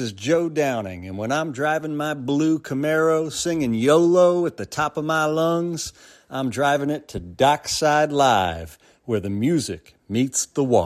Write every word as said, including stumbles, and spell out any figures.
is Joe Downing, and when I'm driving my blue Camaro singing YOLO at the top of my lungs, I'm driving it to Dockside Live, where the music meets the water.